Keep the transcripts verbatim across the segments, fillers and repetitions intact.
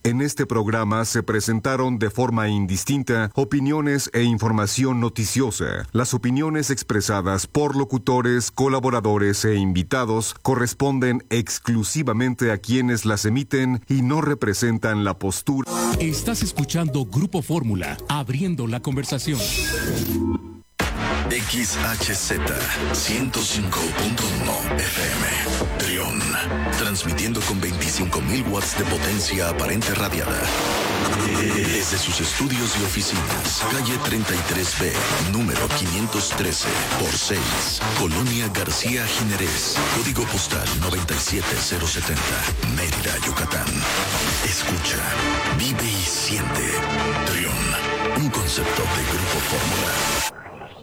En este programa se presentaron de forma indistinta opiniones e información noticiosa. Las opiniones expresadas por locutores, colaboradores e invitados corresponden exclusivamente a quienes las emiten y no representan la postura. Estás escuchando Grupo Fórmula, abriendo la conversación. X H Z ciento cinco punto uno F M, Trión, transmitiendo con veinticinco mil watts de potencia aparente radiada. Desde sus estudios y oficinas, calle treinta y tres B, número quinientos trece por seis, Colonia García Jiménez, código postal noventa y siete cero setenta, Mérida, Yucatán. Escucha, vive y siente. Trión, un concepto de Grupo Fórmula.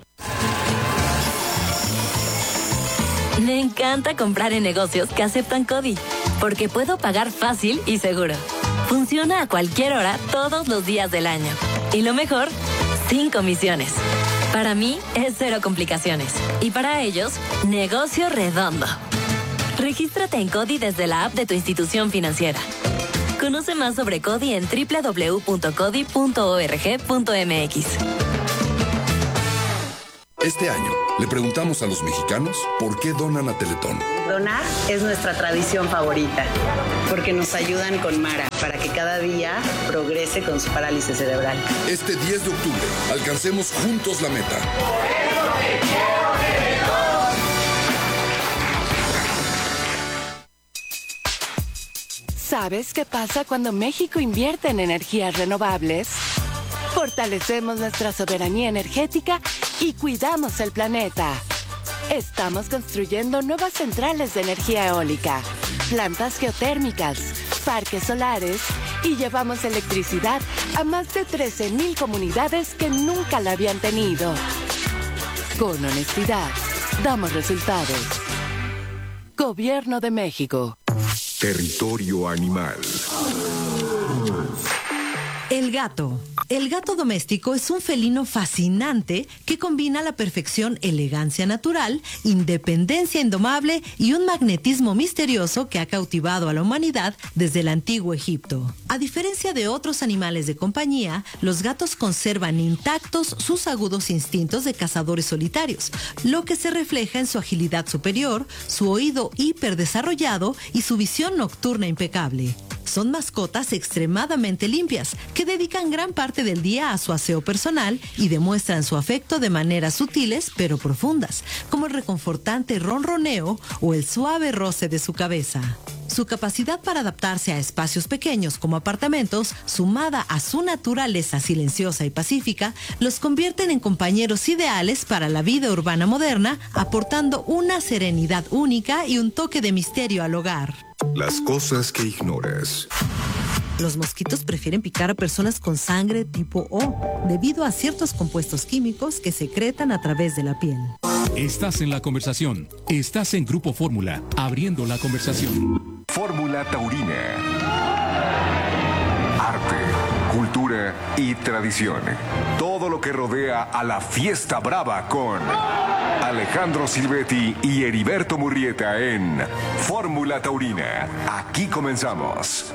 Me encanta comprar en negocios que aceptan CODI, porque puedo pagar fácil y seguro. Funciona a cualquier hora, todos los días del año. Y lo mejor, sin comisiones. Para mí, es cero complicaciones. Y para ellos, negocio redondo. Regístrate en CODI desde la app de tu institución financiera. Conoce más sobre CODI en doble u doble u doble u punto codi punto org punto m x. Este año, le preguntamos a los mexicanos por qué donan a Teletón. Donar es nuestra tradición favorita, porque nos ayudan con Mara, para que cada día progrese con su parálisis cerebral. Este diez de octubre, alcancemos juntos la meta. Por eso te quiero, Teletón. ¿Sabes qué pasa cuando México invierte en energías renovables? Fortalecemos nuestra soberanía energética y cuidamos el planeta. Estamos construyendo nuevas centrales de energía eólica, plantas geotérmicas, parques solares y llevamos electricidad a más de trece mil comunidades que nunca la habían tenido. Con honestidad, damos resultados. Gobierno de México. Territorio animal. El gato. El gato doméstico es un felino fascinante que combina a la perfección elegancia natural, independencia indomable y un magnetismo misterioso que ha cautivado a la humanidad desde el antiguo Egipto. A diferencia de otros animales de compañía, los gatos conservan intactos sus agudos instintos de cazadores solitarios, lo que se refleja en su agilidad superior, su oído hiperdesarrollado y su visión nocturna impecable. Son mascotas extremadamente limpias, que dedican gran parte del día a su aseo personal y demuestran su afecto de maneras sutiles pero profundas, como el reconfortante ronroneo o el suave roce de su cabeza. Su capacidad para adaptarse a espacios pequeños como apartamentos, sumada a su naturaleza silenciosa y pacífica, los convierten en compañeros ideales para la vida urbana moderna, aportando una serenidad única y un toque de misterio al hogar. Las cosas que ignoras. Los mosquitos prefieren picar a personas con sangre tipo O, debido a ciertos compuestos químicos que secretan a través de la piel. Estás en la conversación. Estás en Grupo Fórmula, abriendo la conversación. Fórmula Taurina. Arte, cultura y tradición. Todo lo que rodea a la fiesta brava con Alejandro Silvetti y Heriberto Murrieta en Fórmula Taurina. Aquí comenzamos.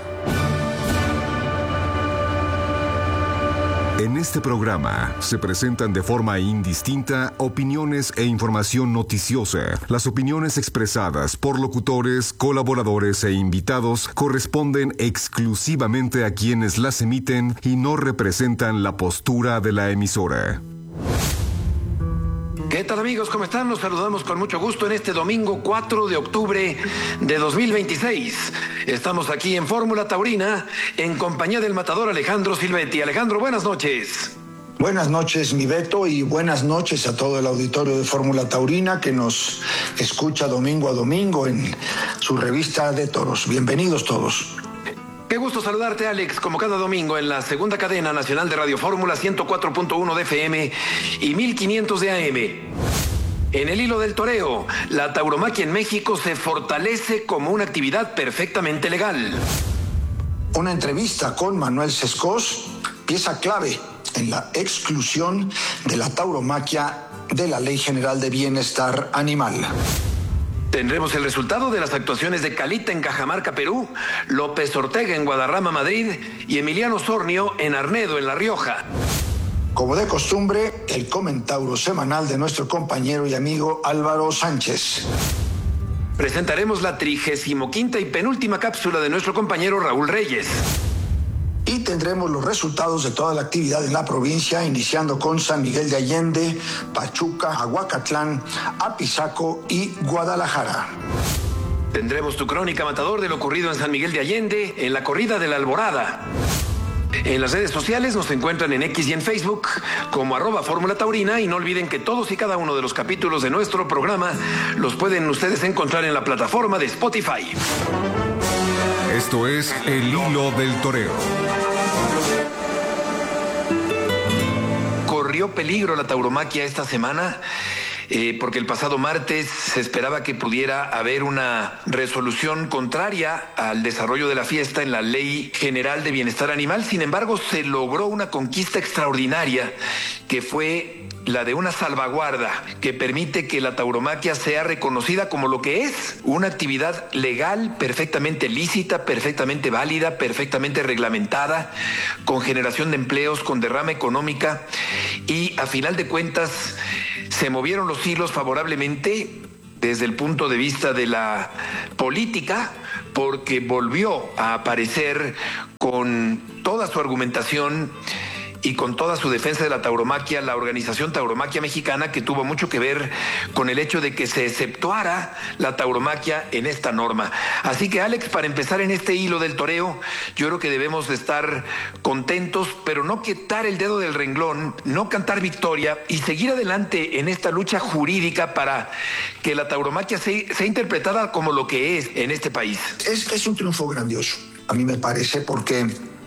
En este programa se presentan de forma indistinta opiniones e información noticiosa. Las opiniones expresadas por locutores, colaboradores e invitados corresponden exclusivamente a quienes las emiten y no representan la postura de la emisora. ¿Qué tal, amigos? ¿Cómo están? Los saludamos con mucho gusto en este domingo cuatro de octubre de dos mil veintiséis. Estamos aquí en Fórmula Taurina en compañía del matador Alejandro Silvetti. Alejandro, buenas noches. Buenas noches, mi Beto, y buenas noches a todo el auditorio de Fórmula Taurina que nos escucha domingo a domingo en su revista de toros. Bienvenidos todos. Qué gusto saludarte, Alex, como cada domingo en la segunda cadena nacional de Radio Fórmula ciento cuatro punto uno de F M y mil quinientos de A M. En el hilo del toreo, la tauromaquia en México se fortalece como una actividad perfectamente legal. Una entrevista con Manuel Sescos, pieza clave en la exclusión de la tauromaquia de la Ley General de Bienestar Animal. Tendremos el resultado de las actuaciones de Calita en Cajamarca, Perú, López Ortega en Guadarrama, Madrid y Emiliano Sornio en Arnedo, en La Rioja. Como de costumbre, el comentario semanal de nuestro compañero y amigo Álvaro Sánchez. Presentaremos la trigésimo quinta y penúltima cápsula de nuestro compañero Raúl Reyes. Y tendremos los resultados de toda la actividad en la provincia, iniciando con San Miguel de Allende, Pachuca, Aguacatlán, Apizaco y Guadalajara. Tendremos tu crónica, Matador, de lo ocurrido en San Miguel de Allende, en la corrida de la Alborada. En las redes sociales nos encuentran en X y en Facebook como arroba Fórmula Taurina, y no olviden que todos y cada uno de los capítulos de nuestro programa los pueden ustedes encontrar en la plataforma de Spotify. Esto es El Hilo del Toreo. Corrió peligro la tauromaquia esta semana. Eh, porque el pasado martes se esperaba que pudiera haber una resolución contraria al desarrollo de la fiesta en la Ley General de Bienestar Animal. Sin embargo, se logró una conquista extraordinaria, que fue la de una salvaguarda que permite que la tauromaquia sea reconocida como lo que es: una actividad legal, perfectamente lícita, perfectamente válida, perfectamente reglamentada, con generación de empleos, con derrama económica, y a final de cuentas se movieron los hilos favorablemente desde el punto de vista de la política, porque volvió a aparecer con toda su argumentación y con toda su defensa de la tauromaquia la Organización Tauromaquia Mexicana, que tuvo mucho que ver con el hecho de que se exceptuara la tauromaquia en esta norma. Así que, Alex, para empezar en este hilo del toreo, yo creo que debemos de estar contentos, pero no quitar el dedo del renglón, no cantar victoria y seguir adelante en esta lucha jurídica para que la tauromaquia sea, sea interpretada como lo que es en este país. Es, es un triunfo grandioso, a mí me parece, porque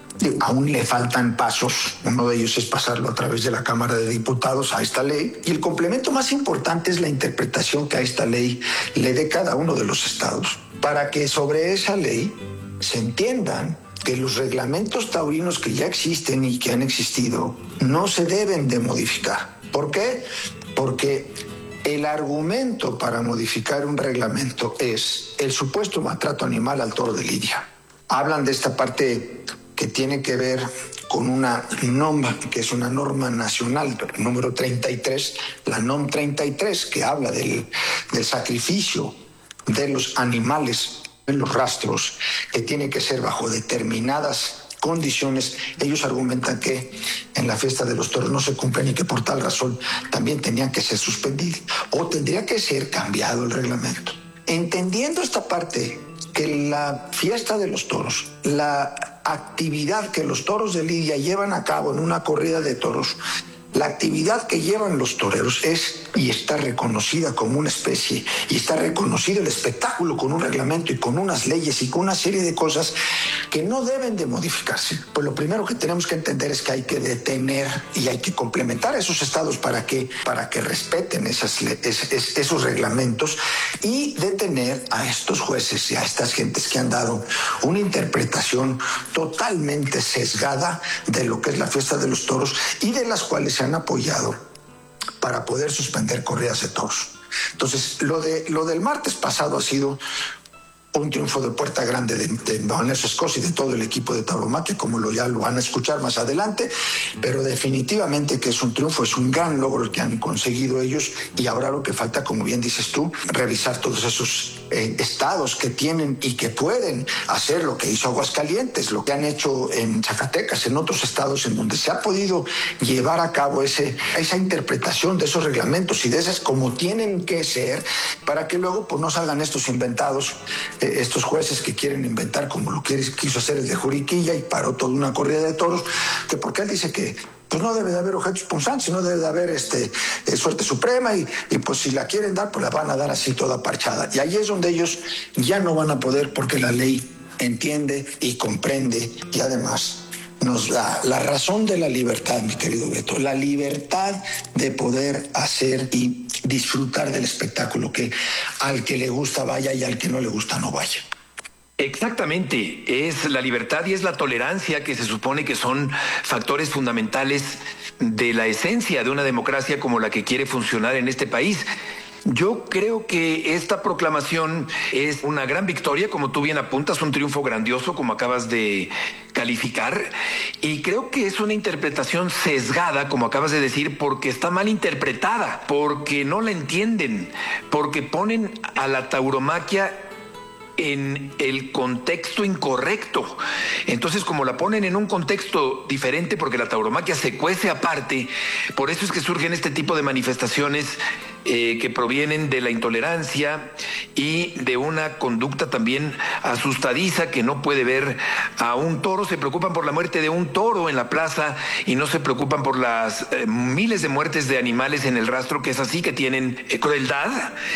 aún le faltan pasos. Uno de ellos es pasarlo a través de la Cámara de Diputados a esta ley. Y el complemento más importante es la interpretación que a esta ley le dé cada uno de los estados, para que sobre esa ley se entiendan que los reglamentos taurinos que ya existen y que han existido no se deben de modificar. ¿Por qué? Porque el argumento para modificar un reglamento es el supuesto maltrato animal al toro de lidia. Hablan de esta parte que tiene que ver con una norma, que es una norma nacional, número treinta y tres, la N O M treinta y tres, que habla del, del sacrificio de los animales en los rastros, que tiene que ser bajo determinadas condiciones. Ellos argumentan que en la fiesta de los toros no se cumplen y que por tal razón también tenían que ser suspendidos o tendría que ser cambiado el reglamento. Entendiendo esta parte, que la fiesta de los toros, la actividad que los toros de lidia llevan a cabo en una corrida de toros, la actividad que llevan los toreros es y está reconocida como una especie, y está reconocido el espectáculo con un reglamento y con unas leyes y con una serie de cosas que no deben de modificarse. Pues lo primero que tenemos que entender es que hay que detener y hay que complementar a esos estados para que, para que respeten esas, es, es, esos reglamentos, y detener a estos jueces y a estas gentes que han dado una interpretación totalmente sesgada de lo que es la fiesta de los toros y de las cuales se han apoyado para poder suspender corridas de toros. Entonces, lo, de, lo del martes pasado ha sido un triunfo de puerta grande de, de Vanessa Escocia y de todo el equipo de tauromaquia, como lo ya lo van a escuchar más adelante, pero definitivamente que es un triunfo, es un gran logro el que han conseguido ellos, y ahora lo que falta, como bien dices tú, revisar todos esos eh, estados que tienen y que pueden hacer lo que hizo Aguascalientes, lo que han hecho en Zacatecas, en otros estados en donde se ha podido llevar a cabo ese, esa interpretación de esos reglamentos y de esas como tienen que ser, para que luego pues no salgan estos inventados, estos jueces que quieren inventar como lo quiso hacer el de Juriquilla y paró toda una corrida de toros, que porque él dice que pues no debe de haber objetos punzantes, no debe de haber este, eh, suerte suprema, y, y pues si la quieren dar, pues la van a dar así toda parchada. Y ahí es donde ellos ya no van a poder, porque la ley entiende y comprende, y además nos da la razón de la libertad, mi querido Beto, la libertad de poder hacer y disfrutar del espectáculo, que al que le gusta vaya y al que no le gusta no vaya. Exactamente, es la libertad y es la tolerancia, que se supone que son factores fundamentales de la esencia de una democracia como la que quiere funcionar en este país. Yo creo que esta proclamación es una gran victoria, como tú bien apuntas, un triunfo grandioso, como acabas de calificar, y creo que es una interpretación sesgada, como acabas de decir, porque está mal interpretada, porque no la entienden, porque ponen a la tauromaquia en el contexto incorrecto. Entonces, como la ponen en un contexto diferente, porque la tauromaquia se cuece aparte, por eso es que surgen este tipo de manifestaciones eh, que provienen de la intolerancia y de una conducta también asustadiza, que no puede ver a un toro. Se preocupan por la muerte de un toro en la plaza y no se preocupan por las eh, miles de muertes de animales en el rastro, que es así, que tienen eh, crueldad.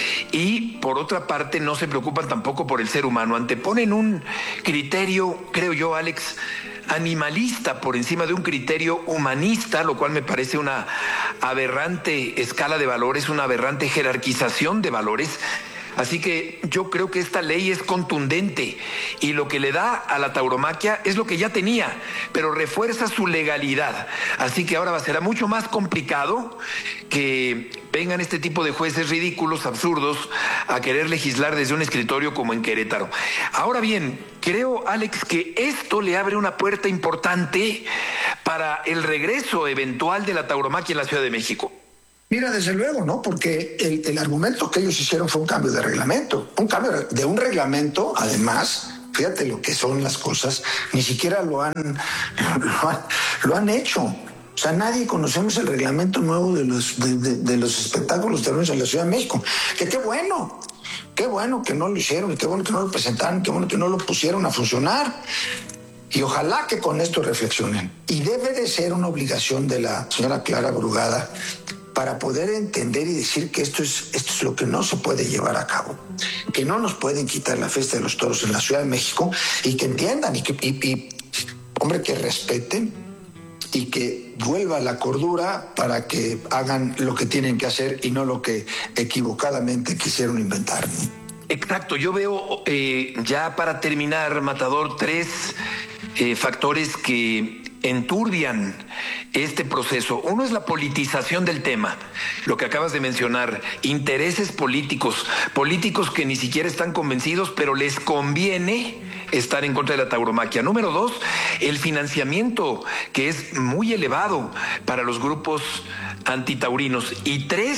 Y por otra parte, no se preocupan tampoco por el ser humano. Anteponen un criterio, creo yo, Alex, animalista por encima de un criterio humanista, lo cual me parece una aberrante escala de valores, una aberrante jerarquización de valores. Así que yo creo que esta ley es contundente y lo que le da a la tauromaquia es lo que ya tenía, pero refuerza su legalidad. Así que ahora será mucho más complicado que vengan este tipo de jueces ridículos, absurdos, a querer legislar desde un escritorio como en Querétaro. Ahora bien, creo, Alex, que esto le abre una puerta importante para el regreso eventual de la tauromaquia en la Ciudad de México. Mira, desde luego, ¿no? Porque el, el argumento que ellos hicieron fue un cambio de reglamento. Un cambio de un reglamento, además, fíjate lo que son las cosas, ni siquiera lo han, lo han, lo han hecho. O sea, nadie conocemos el reglamento nuevo de los, de, de, de los espectáculos terrenos en la Ciudad de México. Que qué bueno, qué bueno que no lo hicieron, y qué bueno que no lo presentaron, qué bueno que no lo pusieron a funcionar. Y ojalá que con esto reflexionen. Y debe de ser una obligación de la señora Clara Brugada para poder entender y decir que esto es, esto es lo que no se puede llevar a cabo, que no nos pueden quitar la fiesta de los toros en la Ciudad de México, y que entiendan y que, y, y, hombre, que respeten y que vuelva la cordura para que hagan lo que tienen que hacer y no lo que equivocadamente quisieron inventar. Exacto, yo veo eh, ya para terminar, Matador, tres eh, factores que enturbian este proceso. Uno es la politización del tema, lo que acabas de mencionar, intereses políticos, políticos que ni siquiera están convencidos, pero les conviene estar en contra de la tauromaquia. Número dos, el financiamiento, que es muy elevado para los grupos antitaurinos. Y tres,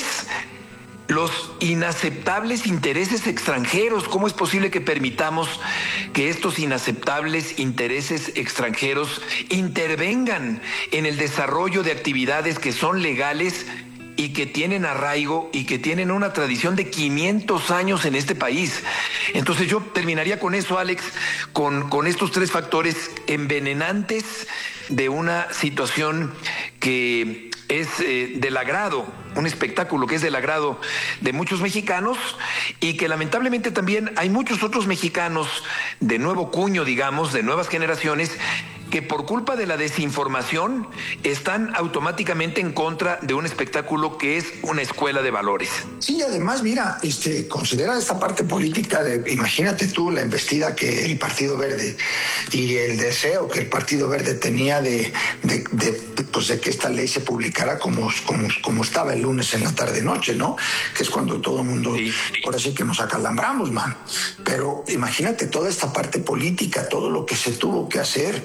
los inaceptables intereses extranjeros. ¿Cómo es posible que permitamos que estos inaceptables intereses extranjeros intervengan en el desarrollo de actividades que son legales y que tienen arraigo y que tienen una tradición de quinientos años en este país? Entonces yo terminaría con eso, Alex, con, con estos tres factores envenenantes de una situación que es eh, del agrado, un espectáculo que es del agrado de muchos mexicanos, y que lamentablemente también hay muchos otros mexicanos de nuevo cuño, digamos, de nuevas generaciones, que por culpa de la desinformación están automáticamente en contra de un espectáculo que es una escuela de valores. Sí, además, mira, este, considera esta parte política de, imagínate tú la embestida que el Partido Verde y el deseo que el Partido Verde tenía de, de, de, pues de que esta ley se publicara como, como, como estaba el lunes en la tarde-noche, ¿no? Que es cuando todo el mundo, sí, sí. Ahora sí que nos acalambramos, man. Pero imagínate toda esta parte política, todo lo que se tuvo que hacer,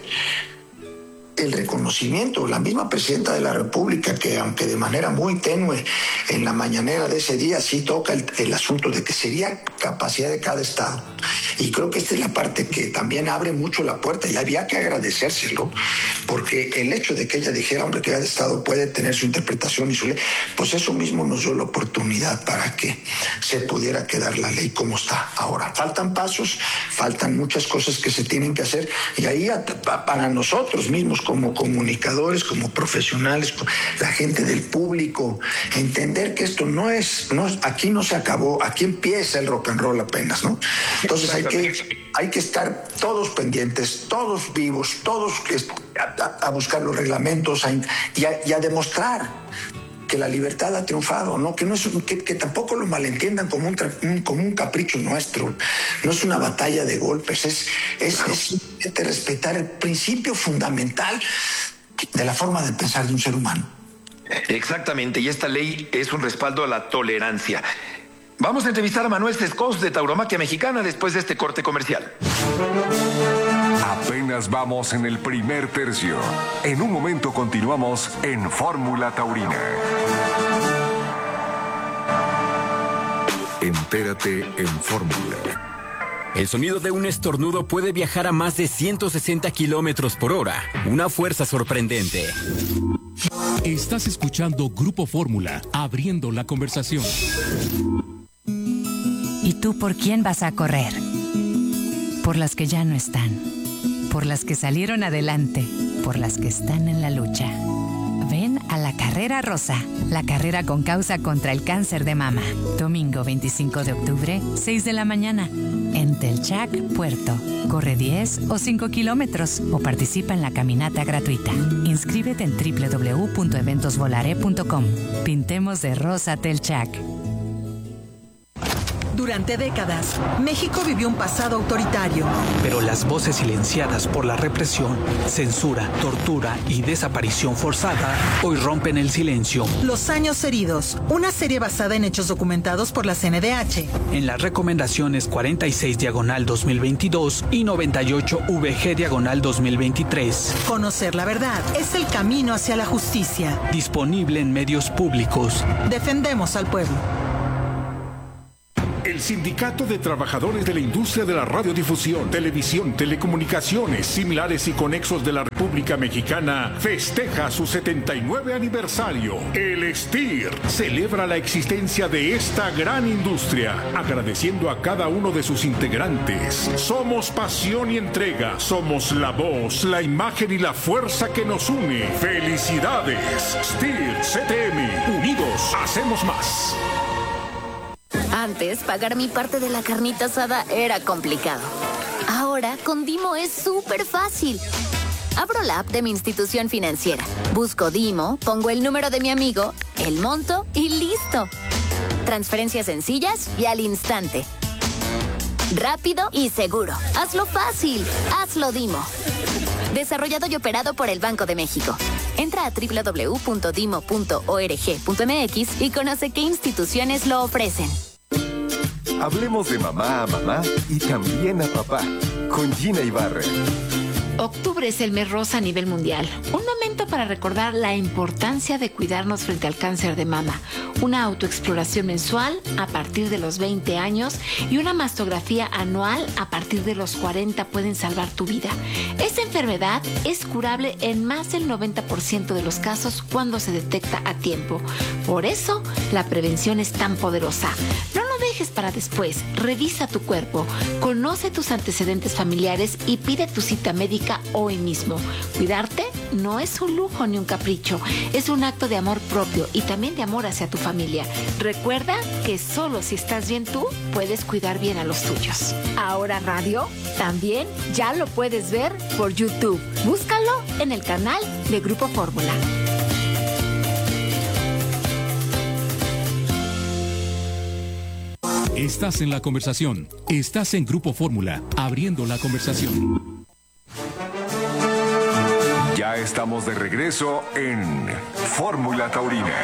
el reconocimiento, la misma presidenta de la República, que aunque de manera muy tenue en la mañanera de ese día sí toca el, el asunto de que sería capacidad de cada estado. Y creo que esta es la parte que también abre mucho la puerta, y había que agradecérselo, porque el hecho de que ella dijera, hombre, que cada estado puede tener su interpretación y su ley, pues eso mismo nos dio la oportunidad para que se pudiera quedar la ley como está ahora. Faltan pasos, faltan muchas cosas que se tienen que hacer, y ahí para nosotros mismos como comunicadores, como profesionales, la gente del público, entender que esto no es, no, aquí no se acabó, aquí empieza el rock and roll apenas, ¿no? Entonces hay que, hay que estar todos pendientes, todos vivos, todos a, a buscar los reglamentos a, y, a, y a demostrar que la libertad ha triunfado, ¿no? Que no es que, que tampoco lo malentiendan como un, un como un capricho nuestro. No es una batalla de golpes, es es, claro. es, es de respetar el principio fundamental de la forma de pensar de un ser humano. Exactamente, y esta ley es un respaldo a la tolerancia. Vamos a entrevistar a Manuel Sescos de Tauromaquia Mexicana después de este corte comercial. Apenas vamos en el primer tercio. En un momento continuamos en Fórmula Taurina. Entérate en Fórmula. El sonido de un estornudo puede viajar a más de ciento sesenta kilómetros por hora. Una fuerza sorprendente. Estás escuchando Grupo Fórmula, abriendo la conversación. ¿Y tú por quién vas a correr? Por las que ya no están. Por las que salieron adelante. Por las que están en la lucha. Ven a la Carrera Rosa, la carrera con causa contra el cáncer de mama. Domingo veinticinco de octubre, seis de la mañana. En Telchac, Puerto. Corre diez o cinco kilómetros o participa en la caminata gratuita. Inscríbete en doble u doble u doble u punto eventos volare punto com. Pintemos de rosa Telchac. Durante décadas, México vivió un pasado autoritario. Pero las voces silenciadas por la represión, censura, tortura y desaparición forzada hoy rompen el silencio. Los años heridos, una serie basada en hechos documentados por la C N D H. En las recomendaciones cuarenta y seis diagonal dos mil veintidós y noventa y ocho V G diagonal dos mil veintitrés. Conocer la verdad es el camino hacia la justicia. Disponible en medios públicos. Defendemos al pueblo. El Sindicato de Trabajadores de la Industria de la Radiodifusión, Televisión, Telecomunicaciones, Similares y Conexos de la República Mexicana festeja su setenta y nueve aniversario. El S T I R celebra la existencia de esta gran industria, agradeciendo a cada uno de sus integrantes. Somos pasión y entrega, somos la voz, la imagen y la fuerza que nos une. ¡Felicidades! S T I R C T M, unidos hacemos más. Antes, pagar mi parte de la carnita asada era complicado. Ahora, con Dimo es súper fácil. Abro la app de mi institución financiera, busco Dimo, pongo el número de mi amigo, el monto y listo. Transferencias sencillas y al instante. Rápido y seguro. Hazlo fácil. Hazlo Dimo. Desarrollado y operado por el Banco de México. Entra a doble u doble u doble u punto dimo punto org punto m x y conoce qué instituciones lo ofrecen. Hablemos de mamá a mamá y también a papá, con Gina Ibarra. Octubre es el mes rosa a nivel mundial. Un momento para recordar la importancia de cuidarnos frente al cáncer de mama. Una autoexploración mensual a partir de los veinte años y una mastografía anual a partir de los cuarenta pueden salvar tu vida. Esta enfermedad es curable en más del noventa por ciento de los casos cuando se detecta a tiempo. Por eso, la prevención es tan poderosa. No lo dejes para después. Revisa tu cuerpo, conoce tus antecedentes familiares y pide tu cita médica hoy mismo. Cuidarte no es un lujo ni un capricho, es un acto de amor propio y también de amor hacia tu familia. Recuerda que solo si estás bien tú, puedes cuidar bien a los tuyos. Ahora Radio también ya lo puedes ver por YouTube. Búscalo en el canal de Grupo Fórmula. Estás en la conversación. Estás en Grupo Fórmula, abriendo la conversación. Ya estamos de regreso en Fórmula Taurina.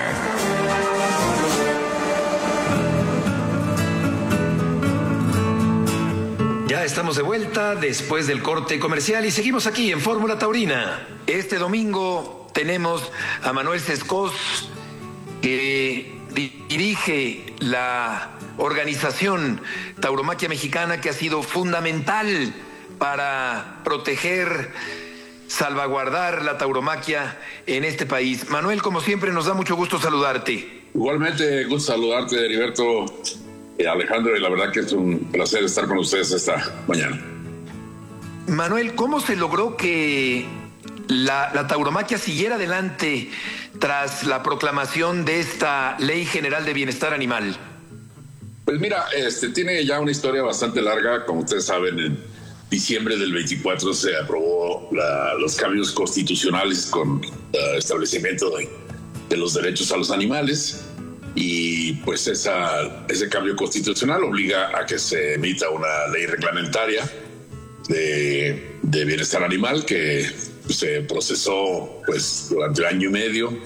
Ya estamos de vuelta después del corte comercial y seguimos aquí en Fórmula Taurina. Este domingo tenemos a Manuel Sescos, que dirige la organización Tauromaquia Mexicana, que ha sido fundamental para proteger, salvaguardar la tauromaquia en este país. Manuel, como siempre, nos da mucho gusto saludarte. Igualmente, gusto saludarte, Heriberto, eh, Alejandro, y la verdad que es un placer estar con ustedes esta mañana. Manuel, ¿cómo se logró que la, la tauromaquia siguiera adelante tras la proclamación de esta Ley General de Bienestar Animal? Pues mira, este tiene ya una historia bastante larga. Como ustedes saben, en diciembre del veinticuatro se aprobó la, los cambios constitucionales con el establecimiento de, de los derechos a los animales, y pues esa, ese cambio constitucional obliga a que se emita una ley reglamentaria de, de bienestar animal que se procesó pues durante un año y medio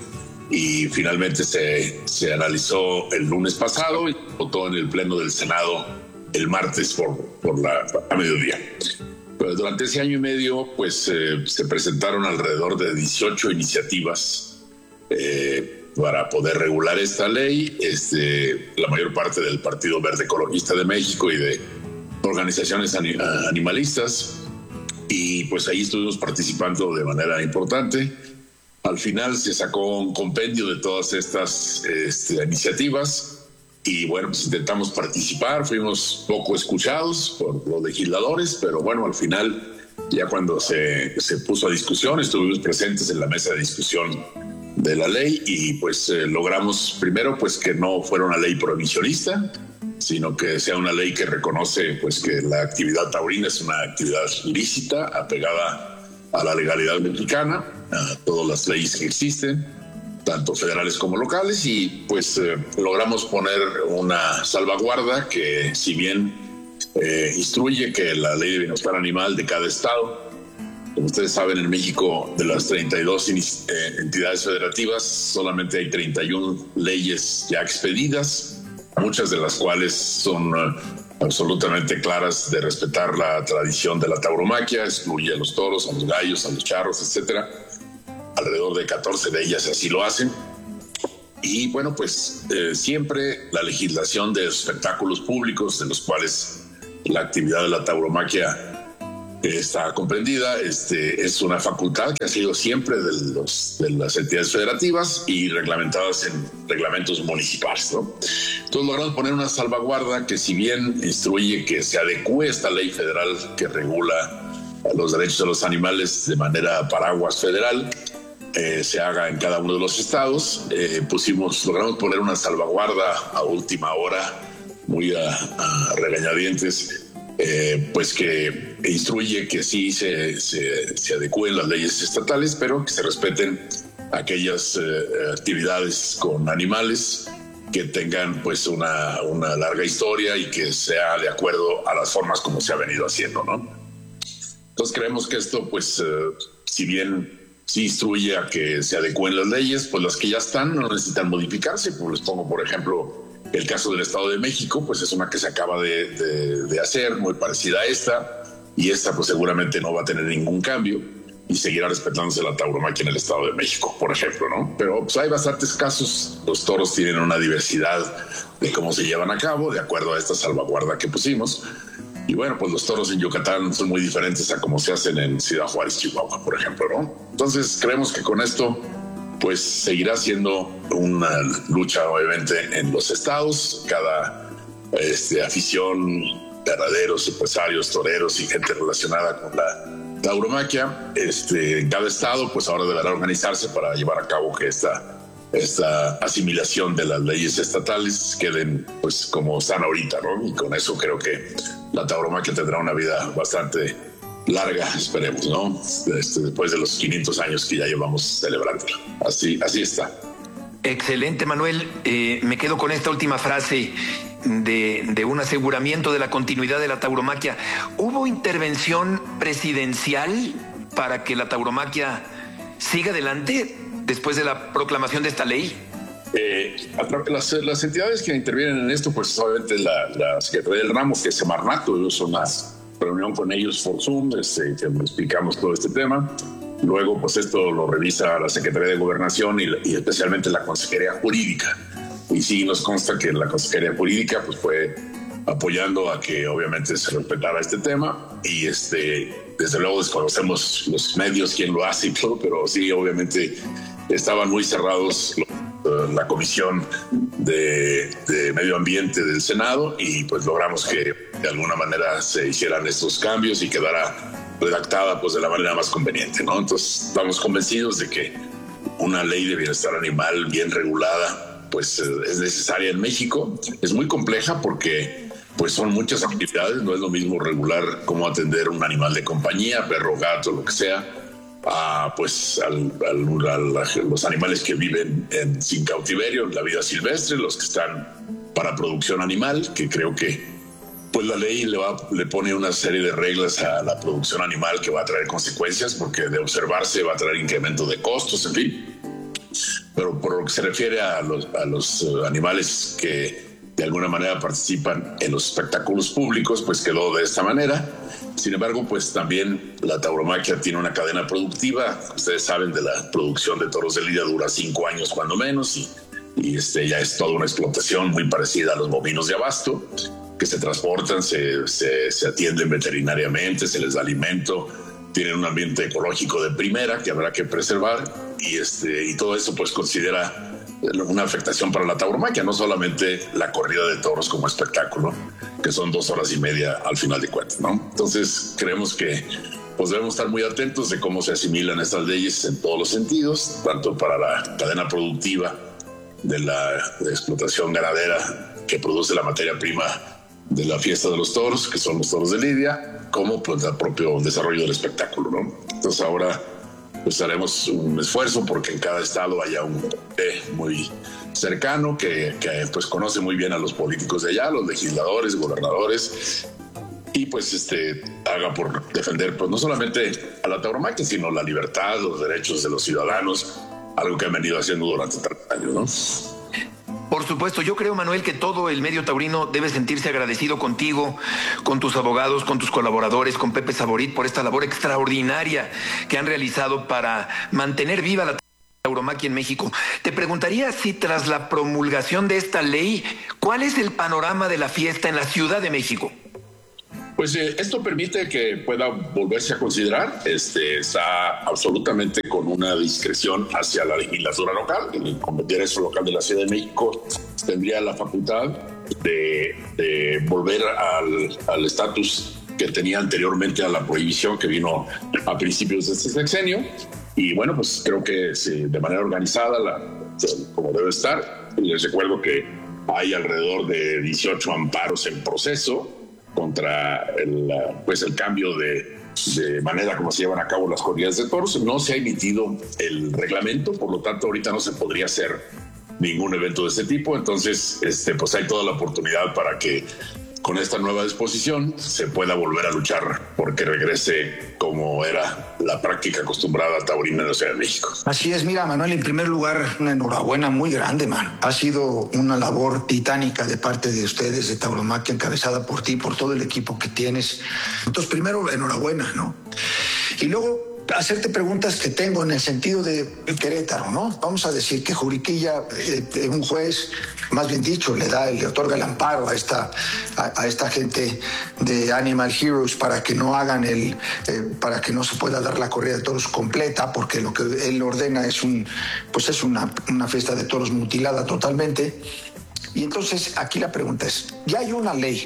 y finalmente se, se analizó el lunes pasado y votó en el Pleno del Senado el martes por, por la, a mediodía. Pero durante ese año y medio pues eh, se presentaron alrededor de dieciocho iniciativas eh, para poder regular esta ley, este, la mayor parte del Partido Verde Ecologista de México y de organizaciones animalistas, y pues ahí estuvimos participando de manera importante. Al final se sacó un compendio de todas estas este, iniciativas y bueno, pues intentamos participar, fuimos poco escuchados por los legisladores, pero bueno, al final ya cuando se, se puso a discusión, estuvimos presentes en la mesa de discusión de la ley y pues eh, logramos primero pues que no fuera una ley prohibicionista, sino que sea una ley que reconoce pues que la actividad taurina es una actividad ilícita, apegada a la legalidad mexicana, a todas las leyes que existen, tanto federales como locales, y pues eh, logramos poner una salvaguarda que, si bien eh, instruye que la ley de bienestar animal de cada estado, como ustedes saben, en México de las treinta y dos eh, entidades federativas solamente hay treinta y una leyes ya expedidas, muchas de las cuales son uh, absolutamente claras de respetar la tradición de la tauromaquia, excluye a los toros, a los gallos, a los charros, etcétera. Alrededor de catorce de ellas así lo hacen. Y bueno, pues eh, siempre la legislación de espectáculos públicos, de los cuales la actividad de la tauromaquia está comprendida, este, es una facultad que ha sido siempre de, los, de las entidades federativas y reglamentadas en reglamentos municipales, ¿no? Entonces logramos poner una salvaguarda que, si bien instruye que se adecue esta ley federal que regula los derechos de los animales de manera paraguas federal, eh, se haga en cada uno de los estados, eh, pusimos, logramos poner una salvaguarda a última hora, muy a, a regañadientes, Eh, pues que instruye que sí se, se, se adecúen las leyes estatales, pero que se respeten aquellas eh, actividades con animales que tengan pues una, una larga historia y que sea de acuerdo a las formas como se ha venido haciendo, ¿no? Entonces creemos que esto, pues, eh, si bien sí instruye a que se adecúen las leyes, pues las que ya están no necesitan modificarse. Pues les pongo, por ejemplo, el caso del Estado de México, pues es una que se acaba de, de, de hacer, muy parecida a esta, y esta pues seguramente no va a tener ningún cambio y seguirá respetándose la tauromaquia en el Estado de México, por ejemplo, ¿no? Pero pues hay bastantes casos, los toros tienen una diversidad de cómo se llevan a cabo, de acuerdo a esta salvaguarda que pusimos, y bueno, pues los toros en Yucatán son muy diferentes a cómo se hacen en Ciudad Juárez, Chihuahua, por ejemplo, ¿no? Entonces creemos que con esto pues seguirá siendo una lucha obviamente en los estados, cada este, afición, ganaderos, empresarios, toreros y gente relacionada con la tauromaquia, este, en cada estado pues ahora deberá organizarse para llevar a cabo que esta, esta asimilación de las leyes estatales queden pues como están ahorita, ¿no? Y con eso creo que la tauromaquia tendrá una vida bastante larga, esperemos, ¿no? Este, después de los quinientos años que ya llevamos celebrando. Así, así está. Excelente, Manuel. Eh, me quedo con esta última frase de, de un aseguramiento de la continuidad de la tauromaquia. ¿Hubo intervención presidencial para que la tauromaquia siga adelante después de la proclamación de esta ley? Eh, las, las entidades que intervienen en esto, pues obviamente la, la Secretaría del Ramo, que es Semarnato, ellos son las reunión con ellos por Zoom, este, que explicamos todo este tema. Luego, pues esto lo revisa la Secretaría de Gobernación y, y especialmente la Consejería Jurídica. Y sí nos consta que la Consejería Jurídica pues fue apoyando a que obviamente se respetara este tema. Y este, desde luego desconocemos los medios quién lo hace y todo, pero sí, obviamente estaban muy cerrados los, la Comisión de, de Medio Ambiente del Senado y pues logramos que de alguna manera se hicieran estos cambios y quedara redactada pues de la manera más conveniente, ¿no? Entonces estamos convencidos de que una ley de bienestar animal bien regulada pues es necesaria en México. Es muy compleja porque pues son muchas actividades, no es lo mismo regular cómo atender un animal de compañía, perro, gato, lo que sea, a pues al, al, al, los animales que viven en, sin cautiverio, en la vida silvestre, los que están para producción animal, que creo que pues la ley le, va, le pone una serie de reglas a la producción animal que va a traer consecuencias, porque de observarse va a traer incremento de costos, en fin. pero por lo que se refiere a los, a los uh, animales que de alguna manera participan en los espectáculos públicos, pues quedó de esta manera. Sin embargo, pues también la tauromaquia tiene una cadena productiva. Ustedes saben, de la producción de toros de lidia dura cinco años cuando menos, y, y este, ya es toda una explotación muy parecida a los bovinos de abasto, que se transportan, se, se, se atienden veterinariamente, se les da alimento, tienen un ambiente ecológico de primera que habrá que preservar, y, este, y todo eso pues considera una afectación para la tauromaquia, no solamente la corrida de toros como espectáculo, que son dos horas y media al final de cuentas, ¿no? Entonces creemos que pues debemos estar muy atentos de cómo se asimilan estas leyes en todos los sentidos, tanto para la cadena productiva de la de explotación ganadera que produce la materia prima de la fiesta de los toros, que son los toros de lidia, como pues el propio desarrollo del espectáculo, ¿no? Entonces ahora pues haremos un esfuerzo porque en cada estado haya un comité muy cercano que, que pues conoce muy bien a los políticos de allá, los legisladores, gobernadores, y pues este haga por defender pues no solamente a la tauromaquia, sino la libertad, los derechos de los ciudadanos, algo que han venido haciendo durante treinta años, ¿no? Por supuesto, yo creo, Manuel, que todo el medio taurino debe sentirse agradecido contigo, con tus abogados, con tus colaboradores, con Pepe Saborit, por esta labor extraordinaria que han realizado para mantener viva la tauromaquia en México. Te preguntaría si tras la promulgación de esta ley, ¿cuál es el panorama de la fiesta en la Ciudad de México? Pues eh, esto permite que pueda volverse a considerar. Este, está absolutamente con una discreción hacia la legislatura local. El Congreso local de la Ciudad de México tendría la facultad de, de volver al estatus que tenía anteriormente a la prohibición que vino a principios de este sexenio. Y bueno, pues creo que sí, de manera organizada, la, como debe estar. Les recuerdo que hay alrededor de dieciocho amparos en proceso contra el, pues el cambio de, de manera como se llevan a cabo las corridas de toros. No se ha emitido el reglamento, por lo tanto ahorita no se podría hacer ningún evento de este tipo. Entonces este, pues hay toda la oportunidad para que con esta nueva disposición se pueda volver a luchar porque regrese como era la práctica acostumbrada taurina en la Ciudad de México. Así es, mira, Manuel, en primer lugar, una enhorabuena muy grande, man. Ha sido una labor titánica de parte de ustedes, de Tauromaquia, encabezada por ti, por todo el equipo que tienes. Entonces, primero, enhorabuena, ¿no? Y luego, hacerte preguntas que tengo en el sentido de Querétaro, ¿no? Vamos a decir que Juriquilla, eh, un juez, más bien dicho, le da, le otorga el amparo a esta, a, a esta gente de Animal Heroes para que no hagan el, eh, para que no se pueda dar la corrida de toros completa, porque lo que él ordena es un, pues es una, una fiesta de toros mutilada totalmente. Y entonces aquí la pregunta es, ya hay una ley.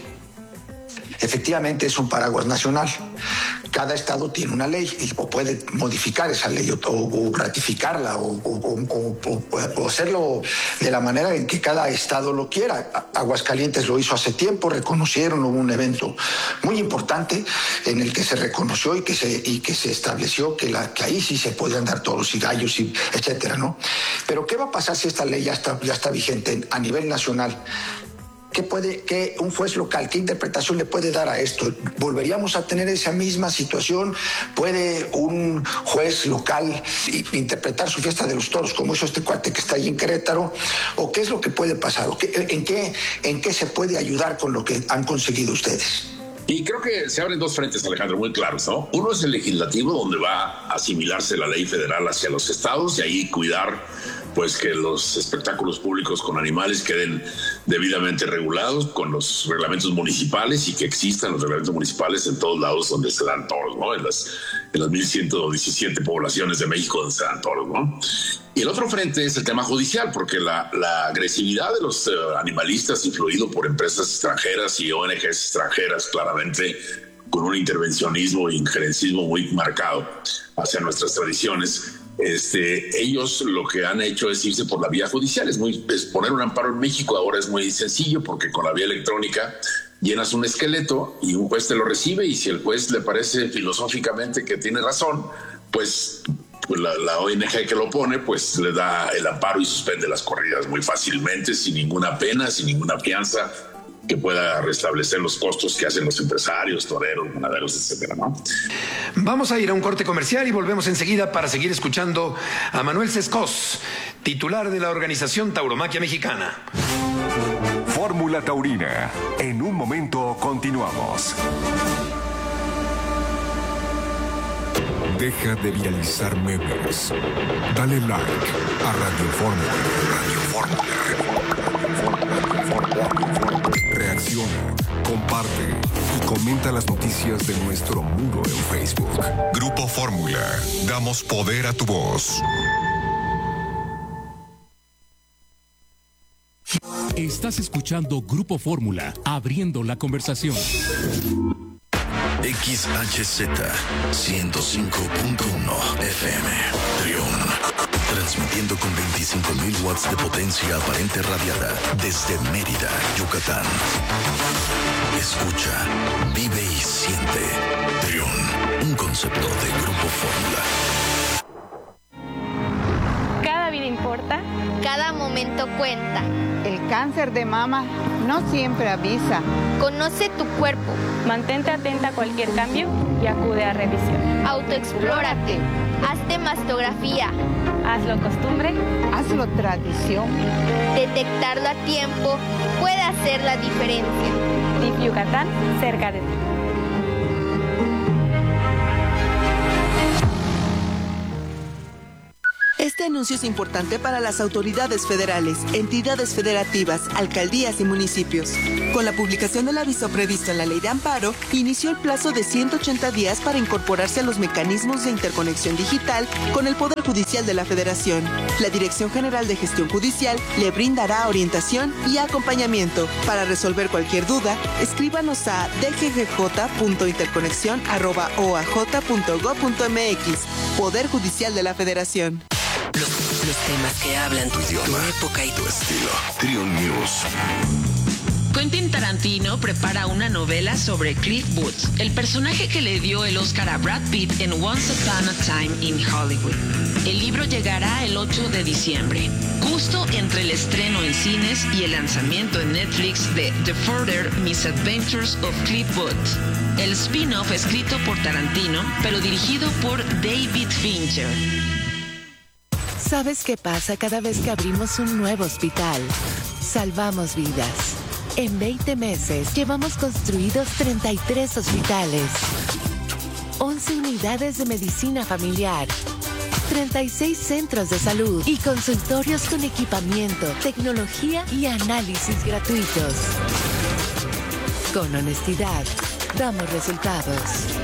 Efectivamente es un paraguas nacional. Cada estado tiene una ley o puede modificar esa ley o, o ratificarla o, o, o, o, o hacerlo de la manera en que cada estado lo quiera. Aguascalientes lo hizo hace tiempo, reconocieron, hubo un evento muy importante en el que se reconoció y que se, y que se estableció que, la, que ahí sí se podían dar toros y gallos, y etcétera, ¿no? Pero ¿qué va a pasar si esta ley ya está, ya está vigente a nivel nacional? ¿Qué puede, qué un juez local, qué interpretación le puede dar a esto? ¿Volveríamos a tener esa misma situación? ¿Puede un juez local interpretar su fiesta de los toros como hizo este cuate que está ahí en Querétaro? ¿O qué es lo que puede pasar? ¿O qué, en, qué, ¿En qué se puede ayudar con lo que han conseguido ustedes? Y creo que se abren dos frentes, Alejandro, muy claros, ¿no? Uno es el legislativo, donde va a asimilarse la ley federal hacia los estados y ahí cuidar pues que los espectáculos públicos con animales queden debidamente regulados con los reglamentos municipales y que existan los reglamentos municipales en todos lados donde se dan toros, ¿no? En las, en las mil ciento diecisiete poblaciones de México donde se dan toros, ¿no? Y el otro frente es el tema judicial, porque la, la agresividad de los uh, animalistas, influido por empresas extranjeras y O N Ges extranjeras, claramente con un intervencionismo e injerencismo muy marcado hacia nuestras tradiciones, Este, ellos lo que han hecho es irse por la vía judicial. Es muy, es poner un amparo en México ahora es muy sencillo porque con la vía electrónica llenas un esqueleto y un juez te lo recibe, y si el juez le parece filosóficamente que tiene razón, pues, pues la, la O N G que lo pone pues le da el amparo y suspende las corridas muy fácilmente, sin ninguna pena, sin ninguna fianza, que pueda restablecer los costos que hacen los empresarios, toreros, ganaderos, etcétera, ¿no? Vamos a ir a un corte comercial y volvemos enseguida para seguir escuchando a Manuel Sescos, titular de la organización Tauromaquia Mexicana. Fórmula Taurina. En un momento continuamos. Deja de viralizar memes. Dale like a Radio Fórmula. Radio Fórmula. Reacciona, comparte y comenta las noticias de nuestro muro en Facebook. Grupo Fórmula. Damos poder a tu voz. Estás escuchando Grupo Fórmula, abriendo la conversación. X H Z ciento cinco punto uno F M, Trión, transmitiendo con veinticinco mil watts de potencia aparente radiada desde Mérida, Yucatán. Escucha, vive y siente. Trión, un concepto de Grupo Fórmula. Cada vida importa. Cada momento cuenta. El cáncer de mama no siempre avisa. Conoce tu cuerpo. Mantente atenta a cualquier cambio y acude a revisión. Autoexplórate. Hazte mastografía. Hazlo costumbre. Hazlo tradición. Detectarlo a tiempo puede hacer la diferencia. D I F Yucatán, cerca de ti. Este anuncio es importante para las autoridades federales, entidades federativas, alcaldías y municipios. Con la publicación del aviso previsto en la Ley de Amparo, inició el plazo de ciento ochenta días para incorporarse a los mecanismos de interconexión digital con el Poder Judicial de la Federación. La Dirección General de Gestión Judicial le brindará orientación y acompañamiento. Para resolver cualquier duda, escríbanos a d g g j punto interconexión arroba o a j punto gob punto m x. Poder Judicial de la Federación. Los, los temas que hablan tu idioma, tu época y tu estilo. Trión News. Quentin Tarantino prepara una novela sobre Cliff Booth, el personaje que le dio el Oscar a Brad Pitt en Once Upon a Time in Hollywood. El libro llegará el ocho de diciembre, justo entre el estreno en cines y el lanzamiento en Netflix de The Further Misadventures of Cliff Booth, el spin-off escrito por Tarantino, pero dirigido por David Fincher. ¿Sabes qué pasa cada vez que abrimos un nuevo hospital? Salvamos vidas. En veinte meses llevamos construidos treinta y tres hospitales, once unidades de medicina familiar, treinta y seis centros de salud y consultorios con equipamiento, tecnología y análisis gratuitos. Con honestidad, damos resultados.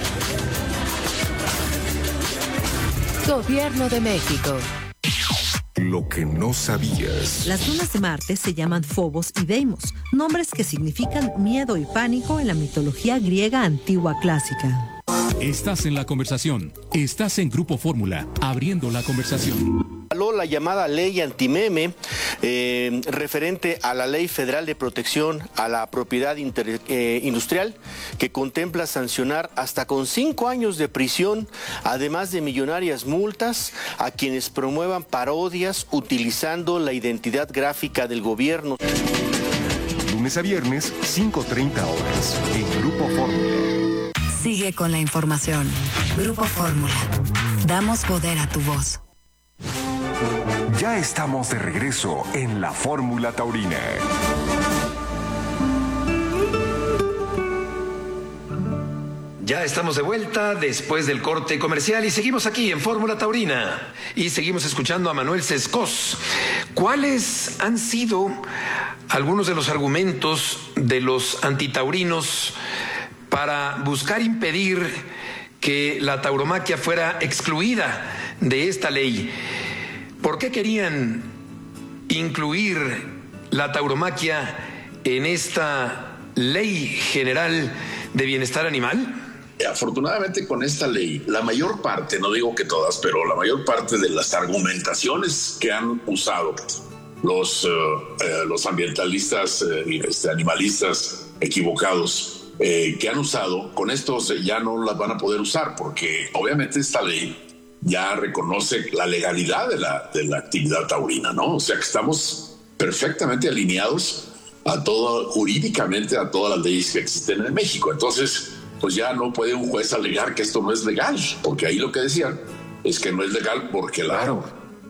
Gobierno de México. Lo que no sabías. Las lunas de Marte se llaman Phobos y Deimos, nombres que significan miedo y pánico en la mitología griega antigua clásica. Estás en la conversación. Estás en Grupo Fórmula, abriendo la conversación. La llamada ley antimeme, eh, referente a la Ley Federal de Protección a la Propiedad inter, eh, Industrial, que contempla sancionar hasta con cinco años de prisión, además de millonarias multas, a quienes promuevan parodias utilizando la identidad gráfica del gobierno. Lunes a viernes, cinco treinta horas, en Grupo Fórmula. Sigue con la información. Grupo Fórmula. Damos poder a tu voz. Ya estamos de regreso en la Fórmula Taurina. Ya estamos de vuelta después del corte comercial y seguimos aquí en Fórmula Taurina y seguimos escuchando a Manuel Sescos. ¿Cuáles han sido algunos de los argumentos de los antitaurinos para buscar impedir que la tauromaquia fuera excluida de esta ley? ¿Por qué querían incluir la tauromaquia en esta ley general de bienestar animal? Afortunadamente con esta ley, la mayor parte, no digo que todas, pero la mayor parte de las argumentaciones que han usado los, uh, eh, los ambientalistas y eh, este, animalistas equivocados eh, que han usado, con estos ya no las van a poder usar, porque obviamente esta ley ya reconoce la legalidad de la, de la actividad taurina, ¿no? O sea que estamos perfectamente alineados a todo, jurídicamente a todas las leyes que existen en México. Entonces, pues ya no puede un juez alegar que esto no es legal, porque ahí lo que decían es que no es legal porque claro,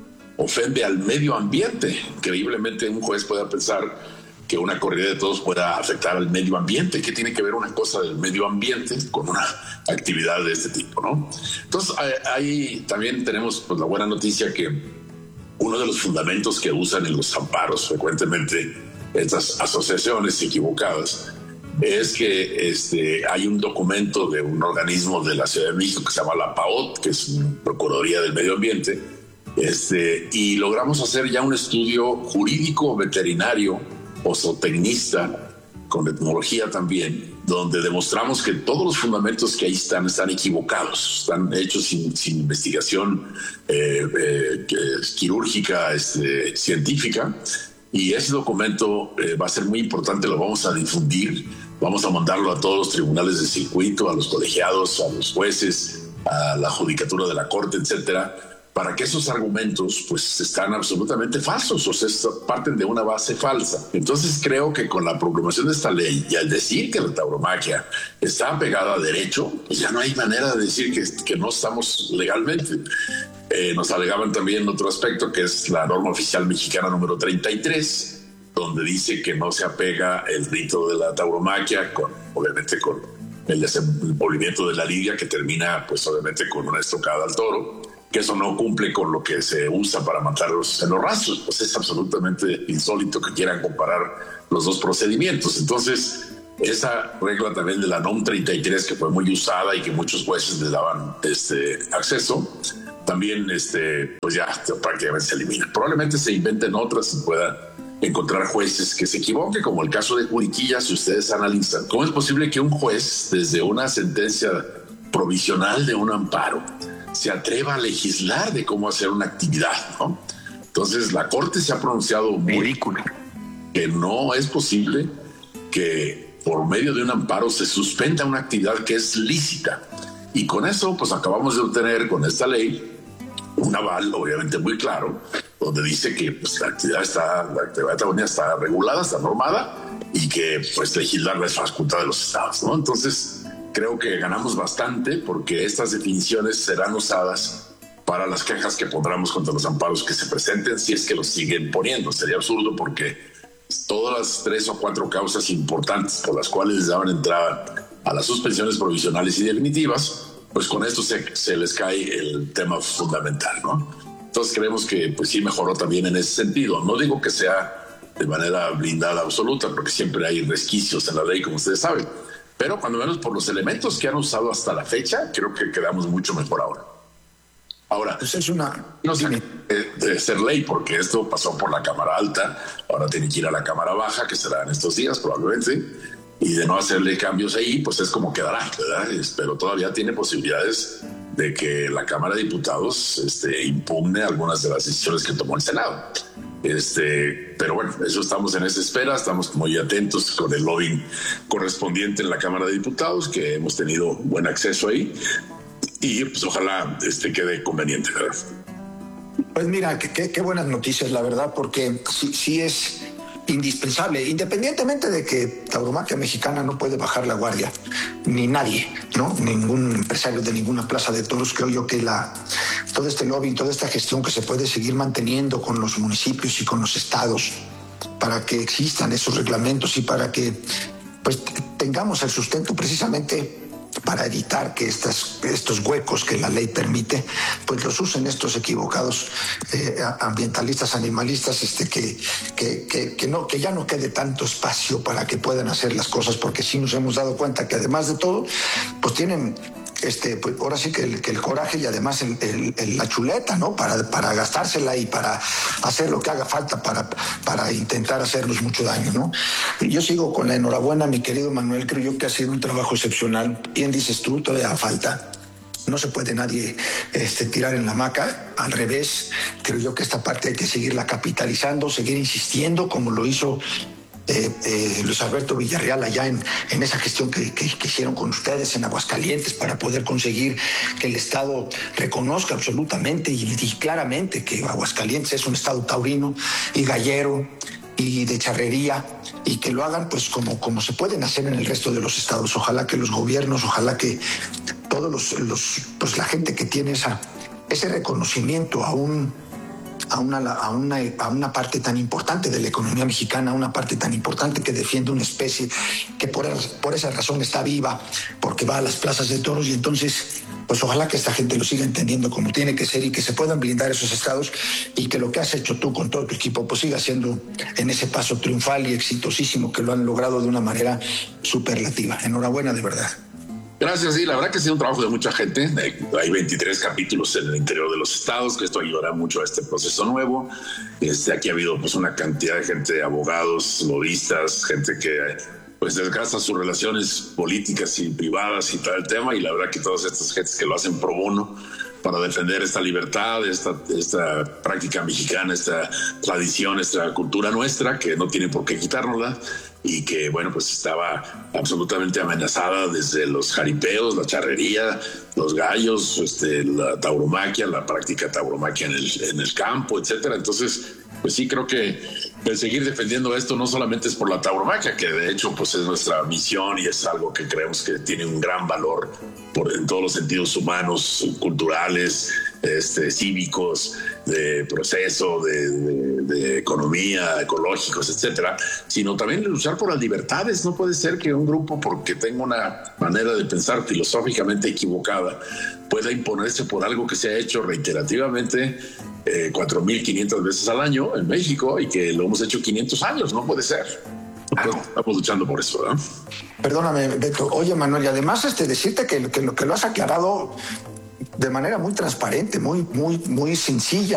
ofende al medio ambiente. Increíblemente un juez puede pensar que una corrida de toros pueda afectar al medio ambiente. ¿Qué tiene que ver una cosa del medio ambiente con una actividad de este tipo, no? Entonces, ahí también tenemos pues, la buena noticia que uno de los fundamentos que usan en los amparos frecuentemente estas asociaciones equivocadas es que este, hay un documento de un organismo de la Ciudad de México que se llama la PAOT, que es una Procuraduría del Medio Ambiente, este, y logramos hacer ya un estudio jurídico veterinario o zootecnista, con etnología también, donde demostramos que todos los fundamentos que ahí están están equivocados, están hechos sin, sin investigación eh, eh, quirúrgica, este, científica, y ese documento eh, va a ser muy importante, lo vamos a difundir, vamos a mandarlo a todos los tribunales de circuito, a los colegiados, a los jueces, a la judicatura de la corte, etcétera, para que esos argumentos pues están absolutamente falsos, o sea, parten de una base falsa. Entonces creo que con la proclamación de esta ley y al decir que la tauromaquia está pegada a derecho, pues ya no hay manera de decir que, que no estamos legalmente. Eh, nos alegaban también otro aspecto que es la norma oficial mexicana número treinta y tres, donde dice que no se apega el rito de la tauromaquia, con, obviamente con el desenvolvimiento de la lidia que termina pues obviamente con una estocada al toro, que eso no cumple con lo que se usa para matarlos en los rastros. Pues es absolutamente insólito que quieran comparar los dos procedimientos. Entonces, esa regla también de la N O M treinta y tres, que fue muy usada y que muchos jueces le daban este, acceso, también este, pues ya prácticamente se elimina. Probablemente se inventen otras y puedan encontrar jueces que se equivoquen, como el caso de Juriquilla. Si ustedes analizan, ¿cómo es posible que un juez, desde una sentencia provisional de un amparo, se atreva a legislar de cómo hacer una actividad, ¿no? Entonces la Corte se ha pronunciado muy ridículo que no es posible que por medio de un amparo se suspenda una actividad que es lícita, y con eso pues acabamos de obtener con esta ley un aval obviamente muy claro, donde dice que pues, la actividad está la actividad taurina está regulada, está normada, y que pues legislar es facultad de los estados, ¿no? Entonces creo que ganamos bastante, porque estas definiciones serán usadas para las quejas que pondremos contra los amparos que se presenten, si es que los siguen poniendo. Sería absurdo, porque todas las tres o cuatro causas importantes por las cuales les daban entrada a las suspensiones provisionales y definitivas, pues con esto se, se les cae el tema fundamental, ¿no? Entonces creemos que pues sí mejoró también en ese sentido. No digo que sea de manera blindada absoluta, porque siempre hay resquicios en la ley, como ustedes saben, pero cuando menos por los elementos que han usado hasta la fecha, creo que quedamos mucho mejor ahora. Ahora, pues es una... no tiene de ser ley, porque esto pasó por la Cámara Alta, ahora tiene que ir a la Cámara Baja, que será en estos días probablemente, y de no hacerle cambios ahí, pues es como quedará, ¿verdad? Pero todavía tiene posibilidades de que la Cámara de Diputados este, impugne algunas de las decisiones que tomó el Senado. Este, pero bueno, eso estamos en esa espera, estamos muy atentos con el lobbying correspondiente en la Cámara de Diputados, que hemos tenido buen acceso ahí, y pues ojalá este quede conveniente, ¿verdad? Pues mira, qué, qué buenas noticias, la verdad, porque sí, sí es indispensable, independientemente de que tauromaquia mexicana no puede bajar la guardia, ni nadie, ¿no? Ningún empresario de ninguna plaza de toros. Creo yo que la todo este lobbying, toda esta gestión que se puede seguir manteniendo con los municipios y con los estados para que existan esos reglamentos y para que pues tengamos el sustento precisamente para evitar que estas, estos huecos que la ley permite, pues los usen estos equivocados eh, ambientalistas, animalistas, este, que, que, que, que, no, que ya no quede tanto espacio para que puedan hacer las cosas, porque sí nos hemos dado cuenta que además de todo, pues tienen... Este, pues ahora sí que el, que el coraje y además el, el, el, la chuleta, ¿no? Para, para gastársela y para hacer lo que haga falta para, para intentar hacernos mucho daño, ¿no? Yo sigo con la enhorabuena, mi querido Manuel. Creo yo que ha sido un trabajo excepcional. Bien dices tú, todavía falta. No se puede nadie este, tirar en la hamaca. Al revés, creo yo que esta parte hay que seguirla capitalizando, seguir insistiendo, como lo hizo Eh, eh, Luis Alberto Villarreal allá en, en esa gestión que, que, que hicieron con ustedes en Aguascalientes, para poder conseguir que el Estado reconozca absolutamente y, y claramente que Aguascalientes es un Estado taurino y gallero, y de charrería, y que lo hagan pues como, como se pueden hacer en el resto de los estados. Ojalá que los gobiernos, ojalá que todos los, los pues la gente que tiene esa, ese reconocimiento a un A una, a, una, a una parte tan importante de la economía mexicana, a una parte tan importante que defiende una especie que por, por esa razón está viva, porque va a las plazas de toros, y entonces pues ojalá que esta gente lo siga entendiendo como tiene que ser y que se puedan blindar esos estados, y que lo que has hecho tú con todo tu equipo pues siga siendo en ese paso triunfal y exitosísimo, que lo han logrado de una manera superlativa. Enhorabuena, de verdad. Gracias, sí, la verdad que ha sido un trabajo de mucha gente. Hay veintitrés capítulos en el interior de los estados, que esto ayudará mucho a este proceso nuevo. Este, aquí ha habido pues una cantidad de gente, abogados, lobistas, gente que pues desgasta sus relaciones políticas y privadas y todo el tema, y la verdad que todas estas gentes que lo hacen pro bono para defender esta libertad, esta, esta práctica mexicana, esta tradición, esta cultura nuestra, que no tiene por qué quitárnosla, y que, bueno, pues estaba absolutamente amenazada desde los jaripeos, la charrería, los gallos, este, la tauromaquia, la práctica tauromaquia en el, en el campo, etcétera. Entonces, pues sí, creo que el seguir defendiendo esto no solamente es por la tauromaquia, que de hecho pues es nuestra misión y es algo que creemos que tiene un gran valor por, en todos los sentidos humanos, culturales, este, cívicos, de proceso, de, de, de economía, ecológicos, etcétera, sino también luchar por las libertades. No puede ser que un grupo, porque tenga una manera de pensar filosóficamente equivocada, pueda imponerse por algo que se ha hecho reiterativamente eh, cuatro mil quinientas veces al año en México, y que lo hemos hecho quinientos años. No puede ser. Pues estamos luchando por eso, ¿verdad? Perdóname, Beto. Oye, Manuel, y además este, decirte que, que, lo, que lo has aclarado de manera muy transparente, muy, muy, muy sencilla.